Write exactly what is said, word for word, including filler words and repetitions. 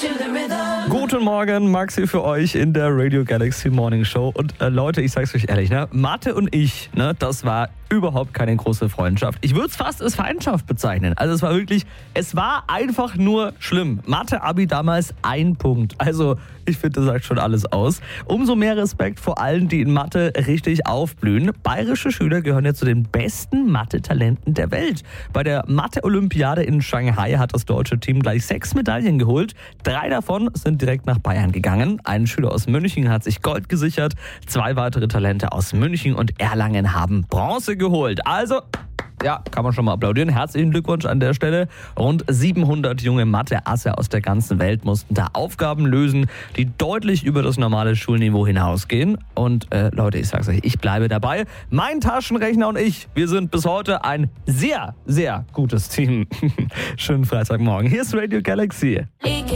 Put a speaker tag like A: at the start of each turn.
A: Guten Morgen, Maxi für euch in der Radio Galaxy Morning Show. Und äh, Leute, ich sag's euch ehrlich, ne? Mathe und ich, ne, das war überhaupt keine große Freundschaft. Ich würde es fast als Feindschaft bezeichnen. Also es war wirklich, es war einfach nur schlimm. Mathe-Abi damals ein Punkt. Also ich finde, das sagt schon alles aus. Umso mehr Respekt vor allen, die in Mathe richtig aufblühen. Bayerische Schüler gehören ja zu den besten Mathe-Talenten der Welt. Bei der Mathe-Olympiade in Shanghai hat das deutsche Team gleich sechs Medaillen geholt. Drei davon sind direkt nach Bayern gegangen. Ein Schüler aus München hat sich Gold gesichert. Zwei weitere Talente aus München und Erlangen haben Bronze geholt. Also, ja, kann man schon mal applaudieren. Herzlichen Glückwunsch an der Stelle. Rund siebenhundert junge Mathe-Asse aus der ganzen Welt mussten da Aufgaben lösen, die deutlich über das normale Schulniveau hinausgehen. Und äh, Leute, ich sag's euch, ich bleibe dabei. Mein Taschenrechner und ich, wir sind bis heute ein sehr, sehr gutes Team. Schönen Freitagmorgen. Hier ist Radio Galaxy.